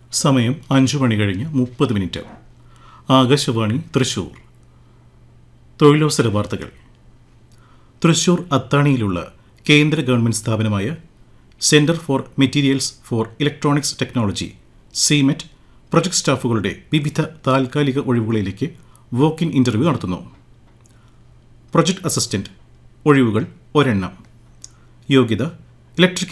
സമയം 5:30 ആകാശവാണി തൃശൂർ. തൊഴിലവസര വാർത്തകൾ. തൃശൂർ അത്താണിയിലുള്ള കേന്ദ്ര ഗവൺമെൻറ് സ്ഥാപനമായ centre for materials four electronics technology SIMET project സ്റ്റാഫുകളുടെ വിവിധ താൽക്കാലിക ഒഴിവുകളിലേക്ക് വോക്ക് ഇൻ ഇൻ്റർവ്യൂ നടത്തുന്നു. പ്രൊജക്ട് അസിസ്റ്റൻറ്റ് ഒഴിവുകൾ 1. യോഗ്യത ഇലക്ട്രിക്കൽ